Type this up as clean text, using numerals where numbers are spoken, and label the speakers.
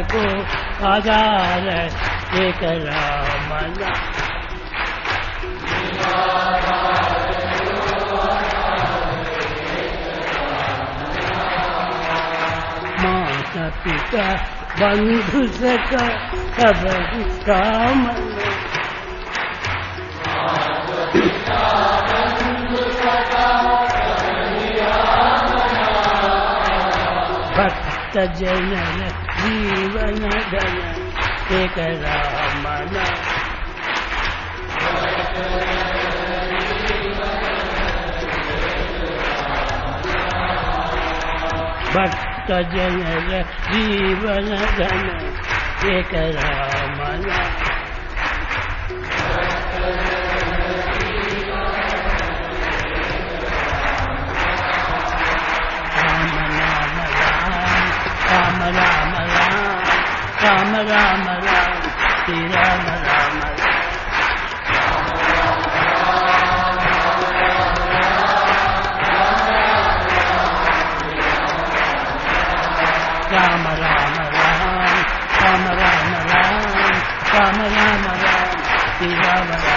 Speaker 1: को आधार एक राम नाम। माता पिता बंधु सखा सब राम भक्त जनन जीवन धन एक राम नाम। भक्त जनन जीवन धन एक राम नाम। राम राम राम राम राम श्री राम राम राम राम राम राम राम राम राम राम राम श्री राम राम।